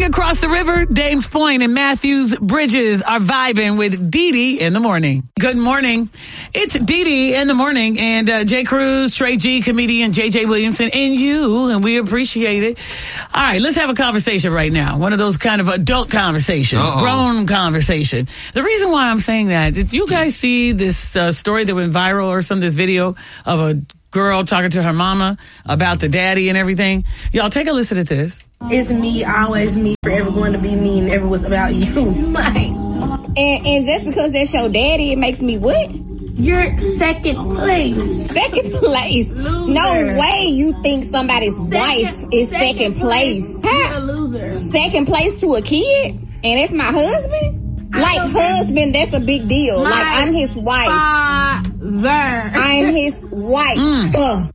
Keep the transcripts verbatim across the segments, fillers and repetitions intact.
across the river, Dames Point and Matthews Bridges are vibing with Dee Dee in the morning. Good morning. It's Dee Dee in the morning, and uh, Jay Cruz, Trey G, comedian J J Williamson, and you, and we appreciate it. All right, let's have a conversation right now. One of those kind of adult conversations, Uh-oh. grown conversation. The reason why I'm saying that, did you guys see this uh, story that went viral or some of this video of a girl talking to her mama about the daddy and everything? Y'all take a listen to this. It's me, always me, forever going to be me, and never was about you. Like, and, and just because that's your daddy, it makes me what? You're second place. Second place? Loser. No way you think somebody's second, wife is second, second place. place. You're a loser. Second place to a kid? And it's my husband? I like, husband, that's a big deal. My like, I'm his wife. Father. I'm his wife. Mm. Uh.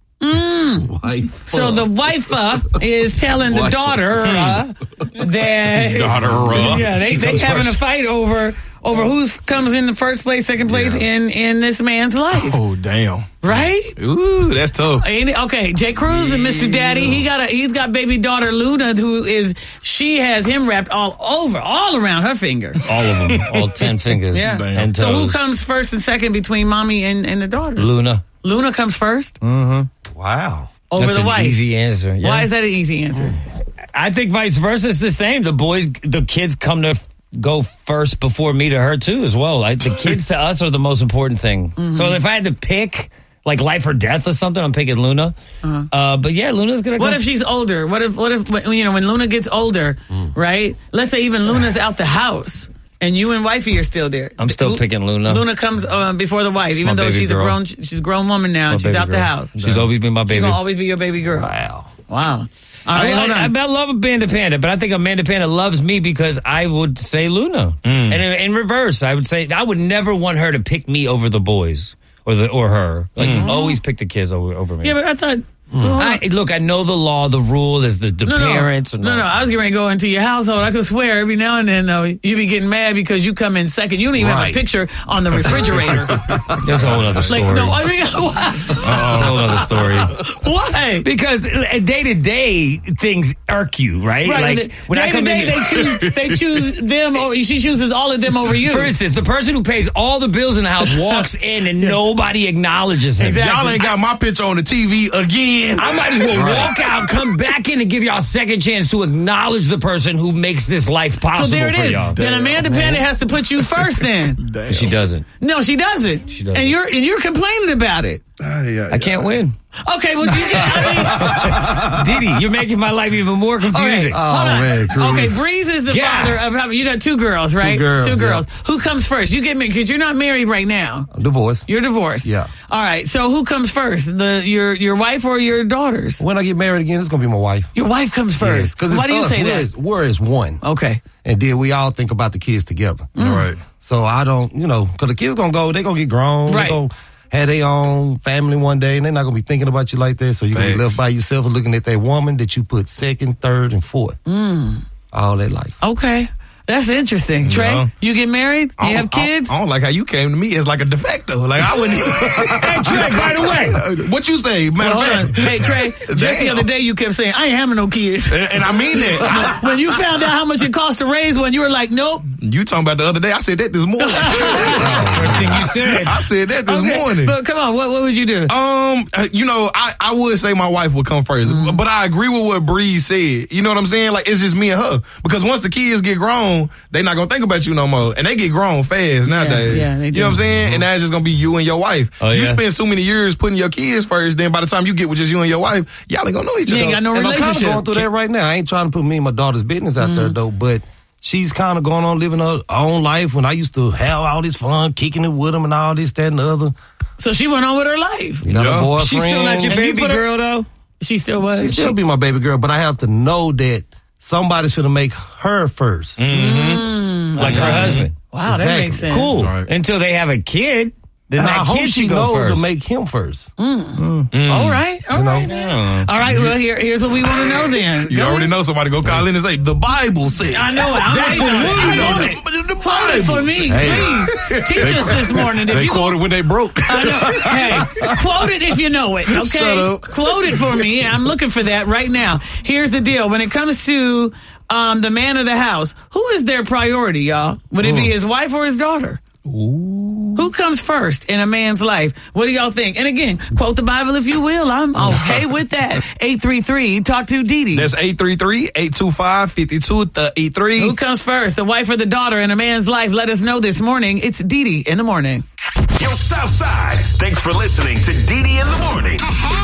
Mm. Wife. So the wife uh, is telling the daughter uh, that daughter uh, yeah they they having first. a fight over over who comes in the first place, second place yeah. in in this man's life. Oh damn! Right? Ooh, that's tough. Okay, Jay Cruz yeah. and Mister Daddy, he got a he's got baby daughter Luna, who is she has him wrapped all over, all around her finger. All of them, all ten fingers. Yeah. And so toes. who comes first and second between mommy and, and the daughter? Luna. Luna comes first. Mm-hmm. Wow. Over That's the an wife. Easy answer. Yeah. Why is that an easy answer? I think vice versa is the same. The boys, the kids come to go first before me to her too as well. Like, the kids to us are the most important thing. Mm-hmm. So if I had to pick like life or death or something, I'm picking Luna. Uh-huh. Uh, but yeah, Luna's gonna. What go if she's older? What if what if you know when Luna gets older, mm. right? Let's say even Luna's out the house. And you and wifey are still there. I'm still Lu- picking Luna. Luna comes uh, before the wife, even though she's girl. a grown, she's a grown woman now. She's out girl. the house. She's always been my baby. She's gonna always be your baby girl. Wow, wow. All right, I, hold on. I, I love Amanda Panda, but I think Amanda Panda loves me because I would say Luna. Mm. And in, in reverse, I would say I would never want her to pick me over the boys or the or her. Like mm. always pick the kids over over me. Yeah, but I thought. Mm. I, look, I know the law, the rule is the, the no, parents. No, or no, no, I was getting ready to go into your household. I could swear every now and then uh, you be getting mad because you come in second. You don't even right. have a picture on the refrigerator. That's a whole other story. Like, no, I mean, why? That's a whole other story. Why? Because day to day things irk you, right? Right. Like when day I come to day, in, they choose they choose them. Over, she chooses all of them over you. For instance, the person who pays all the bills in the house walks in and nobody acknowledges him. Exactly. Y'all ain't got my picture on the T V again. I might as well walk out, come back in, and give y'all a second chance to acknowledge the person who makes this life possible. So there it for is. y'all. Then Amanda Panda has to put you first. Then Damn. She doesn't. No, she doesn't. She doesn't. And you're and you're complaining about it. Uh, yeah, I can't yeah. win. Okay, well, you I mean, Diddy, you're making my life even more confusing. Okay, oh man, Cruz. Okay, Breeze is the yeah. father of how you got two girls, right? Two girls. Two girls. Yeah. Who comes first? You get married because you're not married right now. I'm divorced. You're divorced. Yeah. All right. So who comes first? The your your wife or your daughters? When I get married again, it's gonna be my wife. Your wife comes first. Because why do you us. say we're that? As, we're as one. Okay. And then we all think about the kids together. Mm. Right. So I don't, you know, because the kids gonna go, they gonna get grown. Right. They gonna have their own family one day, and they're not gonna be thinking about you like that. So you're gonna be left by yourself and looking at that woman that you put second, third, and fourth mm. all their life. Okay. That's interesting. Trey, no. you get married? You have kids? I don't, I don't like how you came to me as like a de facto. Like I wouldn't even. Hey, Trey, by the way. What you say, man? Well, hold on. Hey, Trey, just the other day you kept saying, I ain't having no kids. And, and I mean that. When you found out how much it cost to raise one, you were like, nope. You talking about the other day? I said that this morning. First thing you said. I said that this okay, morning. But come on, what, what would you do? Um, you know, I, I would say my wife would come first, mm. but I agree with what Breeze said. You know what I'm saying? Like, it's just me and her. Because once the kids get grown, they not gonna think about you no more. And they get grown fast nowadays. Yeah, yeah, they do. You know what I'm saying? Mm-hmm. And that's just gonna be you and your wife. Oh, you yeah? spend so many years putting your kids first, then by the time you get with just you and your wife, y'all ain't gonna know each You other. ain't got no and relationship. I'm kind of going through that right now. I ain't trying to put me and my daughter's business out mm. there though, but she's kind of going on living her own life when I used to have all this fun, kicking it with them and all this, that, and the other. So she went on with her life. You got yeah. a boyfriend. She's still not your baby girl, though? She still was? She still be my baby girl, but I have to know that somebody's going to make her first. Mm-hmm. Mm, like okay. her husband. Wow, exactly. That makes sense. Cool. Right. Until they have a kid. Then and that I hope kid she go know first. to make him first. Mm. Mm. Mm. All right, all you right. Know? All right, well, here, here's what we want to know then. You go already ahead. know somebody go call in and say, the Bible says. I know it. I know it. I know it. Quote it for me, hey. Please. Teach us this morning. If they you quote it when they broke. I know. Hey, quote it if you know it, okay? Shut up. Quote it for me. I'm looking for that right now. Here's the deal. When it comes to um, the man of the house, who is their priority, y'all? Would it be his wife or his daughter? Ooh. Who comes first in a man's life? What do y'all think? And again, quote the Bible if you will. I'm okay with that. eight three three, talk to Didi. That's eight three three, eight two five, five two three three. Who comes first, the wife or the daughter in a man's life? Let us know this morning. It's Didi in the morning. Yo, Southside. Thanks for listening to Didi in the Morning.